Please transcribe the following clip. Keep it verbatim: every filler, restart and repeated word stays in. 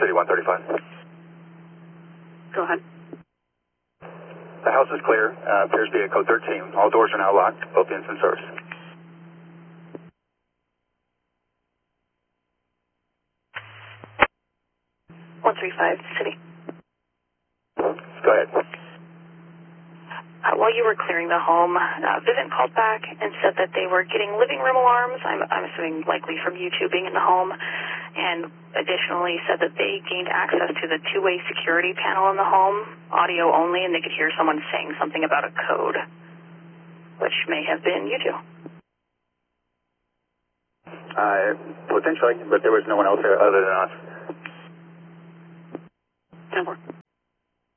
City one thirty-five. Go ahead. The house is clear. Uh, appears to be a code thirteen. All doors are now locked. Both units in service. one three five, City. Go ahead. Uh, while you were clearing the home, uh, Vivint called back and said that they were getting living room alarms, I'm, I'm assuming likely from you two being in the home, and additionally said that they gained access to the two-way security panel in the home, audio only, and they could hear someone saying something about a code, which may have been you two. Uh, potentially, but there was no one else there other than us. Never.